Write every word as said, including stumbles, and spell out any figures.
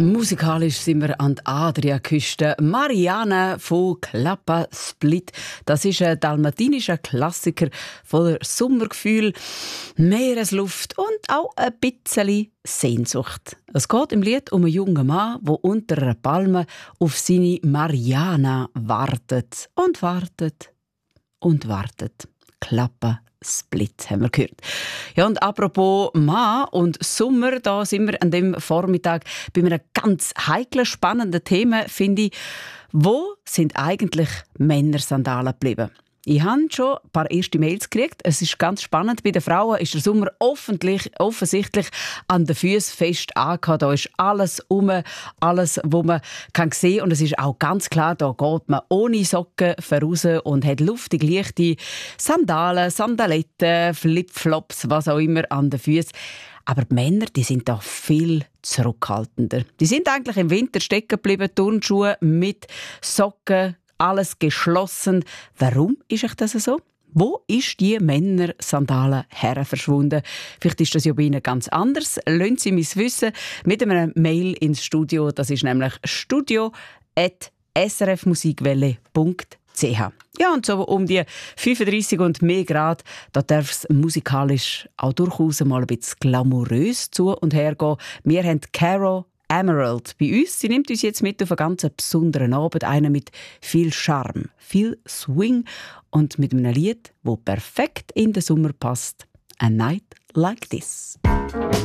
Musikalisch sind wir an der Adriaküste. Mariana von Klappa Split. Das ist ein dalmatinischer Klassiker voller Sommergefühl, Meeresluft und auch ein bisschen Sehnsucht. Es geht im Lied um einen jungen Mann, der unter einer Palme auf seine Mariana wartet und wartet und wartet. Klappa Split, haben wir gehört. Ja, und apropos Mann und Sommer, da sind wir an dem Vormittag bei einem ganz heiklen, spannenden Thema, finde ich. Wo sind eigentlich Männersandalen geblieben? Ich habe schon ein paar erste Mails gekriegt. Es ist ganz spannend. Bei den Frauen ist der Sommer offentlich, offensichtlich an den Füßen fest angekommen. Da ist alles um, alles, was man kann sehen kann. Und es ist auch ganz klar, da geht man ohne Socken voraus und hat luftig leichte Sandalen, Sandaletten, Flipflops, was auch immer an den Füßen. Aber die Männer, die sind da viel zurückhaltender. Die sind eigentlich im Winter stecken geblieben, Turnschuhe mit Socken, alles geschlossen. Warum ist euch das so? Wo ist die Männersandale her verschwunden? Vielleicht ist das ja bei Ihnen ganz anders. Lassen Sie mich wissen mit einem Mail ins Studio. Das ist nämlich studio at s r f musikwelle punkt c h. Ja, und so um die fünfunddreissig und mehr Grad, da darf es musikalisch auch durchaus mal ein bisschen glamourös zu und her gehen. Wir haben Caro Emerald bei uns. Sie nimmt uns jetzt mit auf einen ganz besonderen Abend, einen mit viel Charme, viel Swing und mit einem Lied, das perfekt in den Sommer passt. A Night Like This.